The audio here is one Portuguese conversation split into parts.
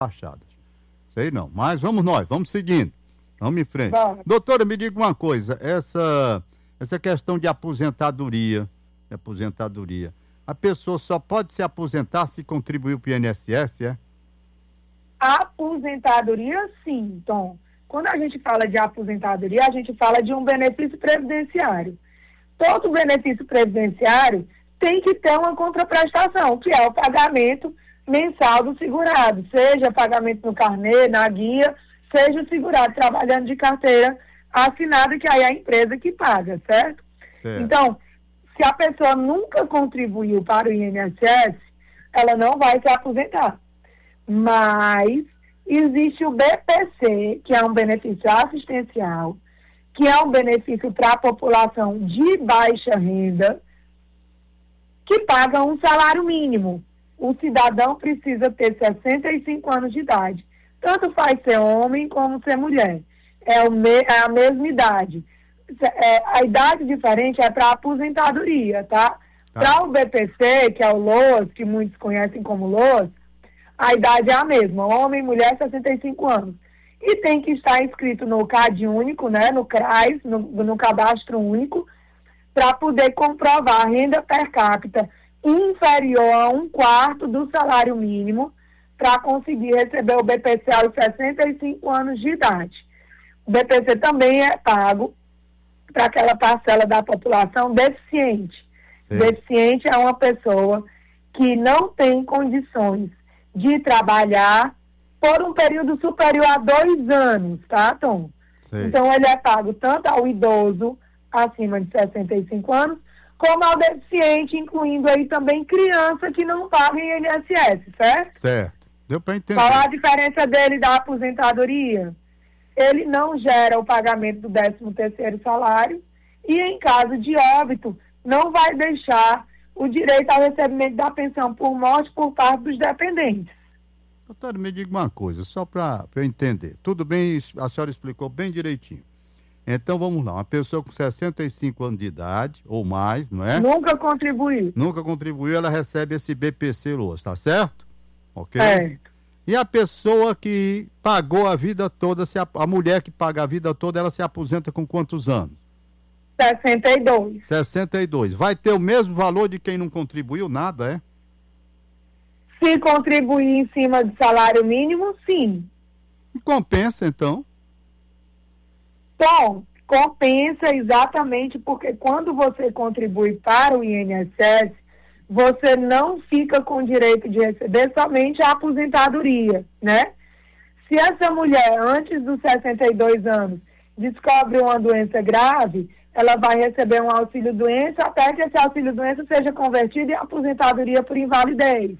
baixadas. Sei não, mas vamos seguindo. Vamos em frente. Bom. Doutora, me diga uma coisa, essa questão de aposentadoria, a pessoa só pode se aposentar se contribuir para o INSS, é? Aposentadoria, sim, Tom. Quando a gente fala de aposentadoria, a gente fala de um benefício previdenciário. Todo benefício previdenciário tem que ter uma contraprestação, que é o pagamento mensal do segurado, seja pagamento no carnê, na guia, seja o segurado trabalhando de carteira assinada, que aí é a empresa que paga, certo? Então, se a pessoa nunca contribuiu para o INSS, ela não vai se aposentar. Mas existe o BPC, que é um benefício assistencial, que é um benefício para a população de baixa renda, que paga um salário mínimo. O cidadão precisa ter 65 anos de idade. Tanto faz ser homem como ser mulher. É a mesma idade. A idade diferente é para a aposentadoria, tá? Para o BPC, que é o LOAS, que muitos conhecem como LOAS, a idade é a mesma, homem, mulher, 65 anos. E tem que estar inscrito no CAD único, né, no CRAS, no cadastro único, para poder comprovar a renda per capita inferior a 1/4 do salário mínimo, para conseguir receber o BPC aos 65 anos de idade. O BPC também é pago para aquela parcela da população deficiente. Sim. Deficiente é uma pessoa que não tem condições de trabalhar por um período superior a 2 anos, tá, Tom? Sim. Então, ele é pago tanto ao idoso acima de 65 anos, como ao deficiente, incluindo aí também criança que não paga INSS, certo? Certo. Deu para entender. Qual a diferença dele da aposentadoria? Ele não gera o pagamento do 13º salário e, em caso de óbito, não vai deixar o direito ao recebimento da pensão por morte por parte dos dependentes. Doutora, me diga uma coisa, só para eu entender. Tudo bem, a senhora explicou bem direitinho. Então, vamos lá, uma pessoa com 65 anos de idade, ou mais, não é? Nunca contribuiu. Nunca contribuiu, ela recebe esse BPC LOAS, tá certo? Ok? Certo. E a pessoa que pagou a vida toda, a mulher que paga a vida toda, ela se aposenta com quantos anos? 62. 62. Vai ter o mesmo valor de quem não contribuiu nada, é? Se contribuir em cima do salário mínimo, sim. E compensa, então? Bom, compensa exatamente porque quando você contribui para o INSS, você não fica com direito de receber somente a aposentadoria, né? Se essa mulher, antes dos 62 anos, descobre uma doença grave, ela vai receber um auxílio-doença até que esse auxílio-doença seja convertido em aposentadoria por invalidez.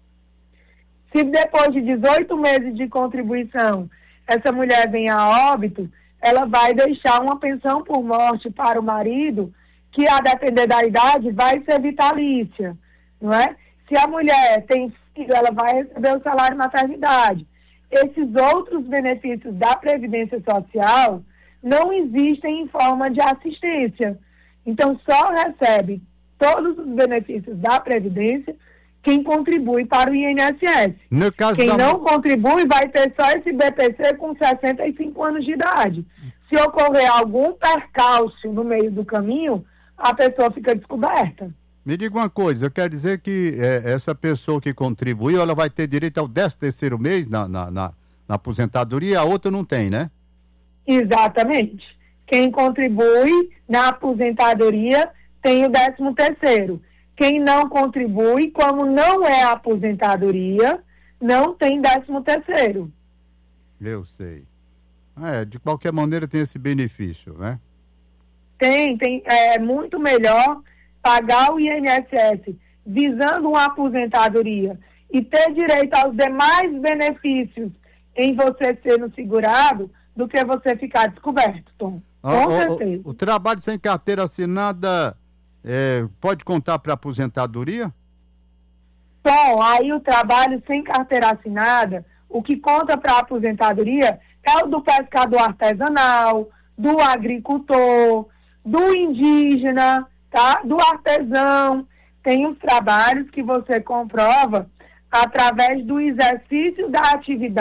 Se depois de 18 meses de contribuição, essa mulher vem a óbito, ela vai deixar uma pensão por morte para o marido, que a depender da idade vai ser vitalícia, não é? Se a mulher tem filho, ela vai receber o salário maternidade. Esses outros benefícios da Previdência Social não existem em forma de assistência. Então, só recebe todos os benefícios da Previdência quem contribui para o INSS. No caso quem não contribui vai ter só esse BPC com 65 anos de idade. Se ocorrer algum percalço no meio do caminho, a pessoa fica descoberta. Me diga uma coisa, eu quero dizer que essa pessoa que contribuiu, ela vai ter direito ao 13º mês na aposentadoria, a outra não tem, né? Exatamente. Quem contribui na aposentadoria tem o 13º. Quem não contribui, como não é aposentadoria, não tem 13º. Eu sei. De qualquer maneira tem esse benefício, né? Tem. É muito melhor pagar o INSS visando uma aposentadoria e ter direito aos demais benefícios em você sendo segurado do que você ficar descoberto, Tom. Com certeza. O trabalho sem carteira assinada pode contar para aposentadoria? Tom, aí o trabalho sem carteira assinada, o que conta para aposentadoria é o do pescador artesanal, do agricultor, do indígena, tá? Do artesão. Tem os trabalhos que você comprova através do exercício da atividade